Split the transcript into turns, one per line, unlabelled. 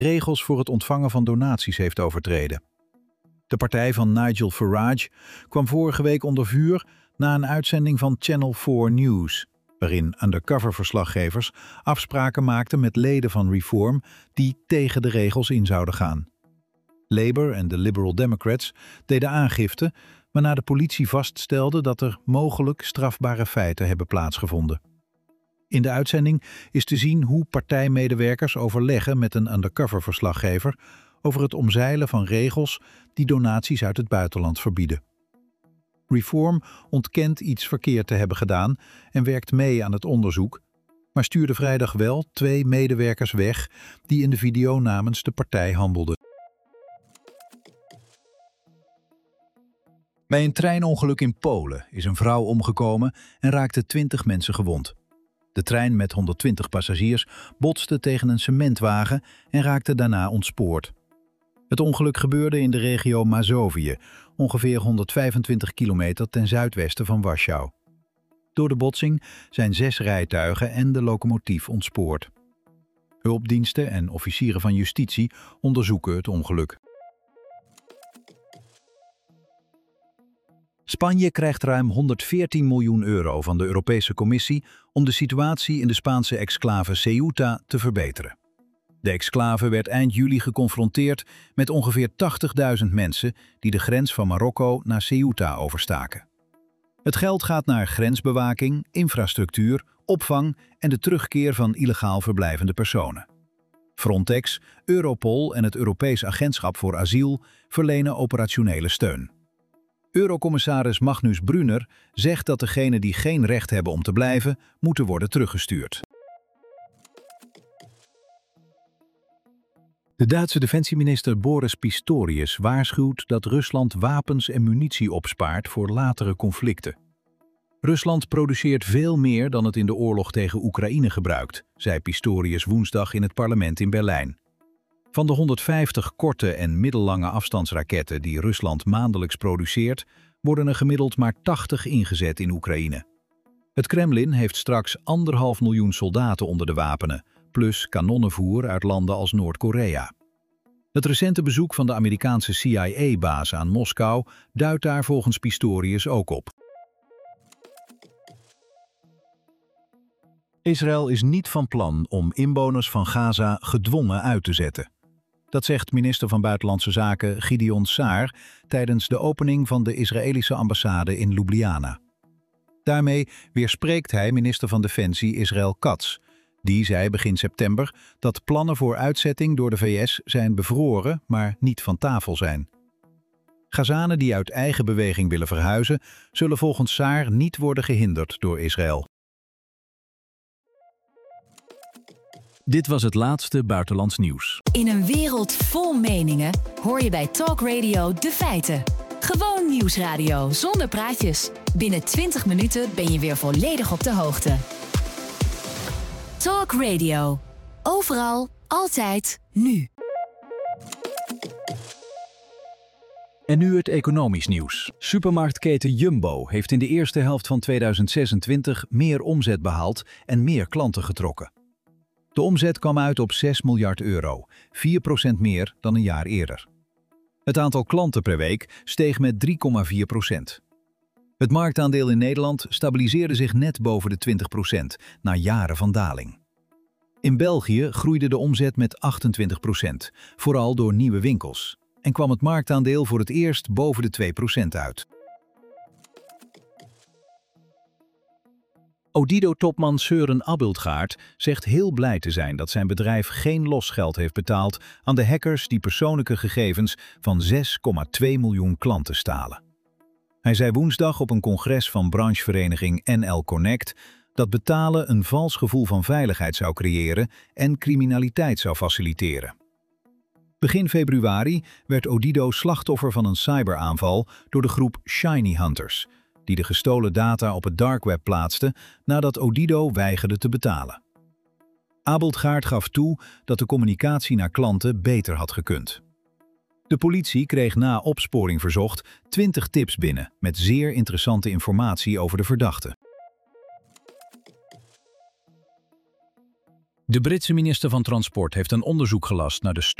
regels voor het ontvangen van donaties heeft overtreden. De partij van Nigel Farage kwam vorige week onder vuur na een uitzending van Channel 4 News, waarin undercover-verslaggevers afspraken maakten met leden van Reform die tegen de regels in zouden gaan. Labour en de Liberal Democrats deden aangifte, waarna de politie vaststelde dat er mogelijk strafbare feiten hebben plaatsgevonden. In de uitzending is te zien hoe partijmedewerkers overleggen met een undercover-verslaggever over het omzeilen van regels die donaties uit het buitenland verbieden. Reform ontkent iets verkeerd te hebben gedaan en werkt mee aan het onderzoek, maar stuurde vrijdag wel 2 medewerkers weg die in de video namens de partij handelden. Bij een treinongeluk in Polen is een vrouw omgekomen en raakten 20 mensen gewond. De trein met 120 passagiers botste tegen een cementwagen en raakte daarna ontspoord. Het ongeluk gebeurde in de regio Mazowië, ongeveer 125 kilometer ten zuidwesten van Warschau. Door de botsing zijn 6 rijtuigen en de locomotief ontspoord. Hulpdiensten en officieren van justitie onderzoeken het ongeluk. Spanje krijgt ruim 114 miljoen euro van de Europese Commissie om de situatie in de Spaanse exclave Ceuta te verbeteren. De exclave werd eind juli geconfronteerd met ongeveer 80.000 mensen die de grens van Marokko naar Ceuta overstaken. Het geld gaat naar grensbewaking, infrastructuur, opvang en de terugkeer van illegaal verblijvende personen. Frontex, Europol en het Europees Agentschap voor Asiel verlenen operationele steun. Eurocommissaris Magnus Brunner zegt dat degenen die geen recht hebben om te blijven, moeten worden teruggestuurd. De Duitse defensieminister Boris Pistorius waarschuwt dat Rusland wapens en munitie opspaart voor latere conflicten. Rusland produceert veel meer dan het in de oorlog tegen Oekraïne gebruikt, zei Pistorius woensdag in het parlement in Berlijn. Van de 150 korte en middellange afstandsraketten die Rusland maandelijks produceert, worden er gemiddeld maar 80 ingezet in Oekraïne. Het Kremlin heeft straks 1,5 miljoen soldaten onder de wapenen, plus kanonnenvoer uit landen als Noord-Korea. Het recente bezoek van de Amerikaanse CIA-baas aan Moskou duidt daar volgens Pistorius ook op. Israël is niet van plan om inwoners van Gaza gedwongen uit te zetten. Dat zegt minister van Buitenlandse Zaken Gideon Saar tijdens de opening van de Israëlische ambassade in Ljubljana. Daarmee weerspreekt hij minister van Defensie Israel Katz. Die zei begin september dat plannen voor uitzetting door de VS zijn bevroren, maar niet van tafel zijn. Gazanen die uit eigen beweging willen verhuizen, zullen volgens Saar niet worden gehinderd door Israël. Dit was het laatste buitenlands nieuws.
In een wereld vol meningen hoor je bij Talk Radio de feiten. Gewoon nieuwsradio zonder praatjes. Binnen 20 minuten ben je weer volledig op de hoogte. Talk Radio. Overal, altijd, nu.
En nu het economisch nieuws. Supermarktketen Jumbo heeft in de eerste helft van 2026 meer omzet behaald en meer klanten getrokken. De omzet kwam uit op 6 miljard euro, 4% meer dan een jaar eerder. Het aantal klanten per week steeg met 3,4%. Het marktaandeel in Nederland stabiliseerde zich net boven de 20% na jaren van daling. In België groeide de omzet met 28%, vooral door nieuwe winkels, en kwam het marktaandeel voor het eerst boven de 2% uit. Odido-topman Søren Abildgaard zegt heel blij te zijn dat zijn bedrijf geen losgeld heeft betaald aan de hackers die persoonlijke gegevens van 6,2 miljoen klanten stalen. Hij zei woensdag op een congres van branchevereniging NL Connect dat betalen een vals gevoel van veiligheid zou creëren en criminaliteit zou faciliteren. Begin februari werd Odido slachtoffer van een cyberaanval door de groep Shiny Hunters, die de gestolen data op het dark web plaatste nadat Odido weigerde te betalen. Abildgaard gaf toe dat de communicatie naar klanten beter had gekund. De politie kreeg na opsporing verzocht 20 tips binnen met zeer interessante informatie over de verdachte. De Britse minister van Transport heeft een onderzoek gelast naar de